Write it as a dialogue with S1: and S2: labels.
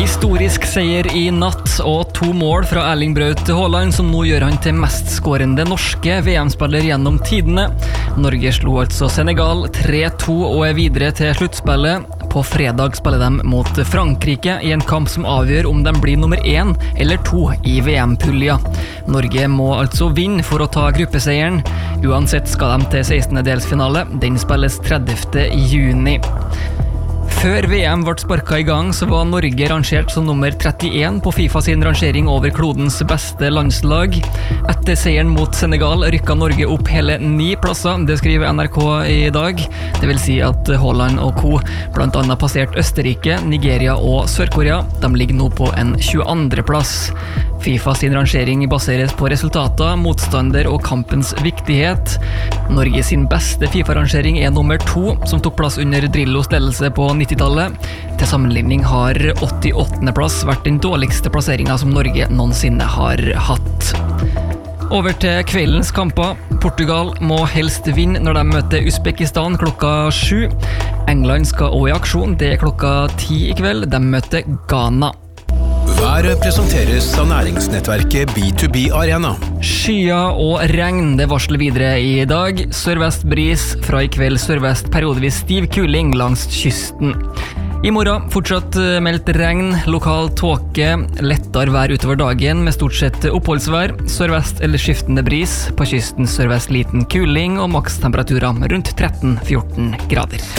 S1: Historisk seier I natt og 2 mål fra Erling Braut Haaland, som nå gjør han til mestskårende norske VM-spiller gjennom tidene. Norge slo altså Senegal 3-2 og videre til sluttspillet. På fredag spiller de mot Frankrike I en kamp som avgjør om de blir nummer 1 eller 2 I VM-pulja. Norge må altså vinne for å ta gruppeseieren. Uansett skal de til 16. delsfinale. Den spilles 30. juni. Før VM ble sparket I gang, så var Norge rangert som nummer 31 på FIFA sin rangering over klodens beste landslag. Etter seieren mot Senegal rykket Norge opp hele 9 plasser, det skriver NRK I dag. Det vil si at Haaland og Co. blant annet passert Østerrike, Nigeria og Sør-Korea. De ligger nå på en 22. plass. FIFA sin rangering baseres på resultater, motstander og kampens viktighet. Norge sin beste FIFA-rangering nummer 2, som tok plass under Drillos ledelse på 90-tallet. Til sammenligning har 88. plass vært den dårligste plasseringen som Norge noensinne har hatt. Over til kveldens kamper. Portugal må helst vinne når de møter Uzbekistan klokka 7. England skal også I aksjon, det klokka 10 I kveld. De møter Ghana.
S2: Været presenteres av næringsnettverket B2B Arena.
S1: Skyer og regn, det varsler videre I dag. Sørvest bris, fra I kveld sørvest periodevis stiv kuling langs kysten. I morgen fortsatt meldt regn, lokal tåke, lettere vær utover dagen med stort sett oppholdsvær, sørvest eller skiftende bris, på kysten sørvest liten kuling og makstemperaturer rundt 13-14 grader.